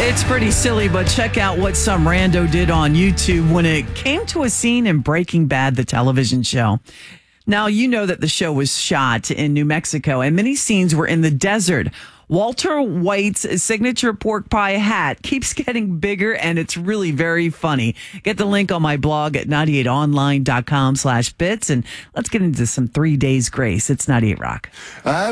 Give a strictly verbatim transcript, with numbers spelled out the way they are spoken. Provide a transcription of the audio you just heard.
It's pretty silly, but check out what some rando did on YouTube when it came to a scene in Breaking Bad, the television show. Now, you know that the show was shot in New Mexico and many scenes were in the desert. Walter White's signature pork pie hat keeps getting bigger and it's really very funny. Get the link on my blog at ninety-eight online dot com slash bits and let's get into some three days grace. It's ninety-eight Rock. I've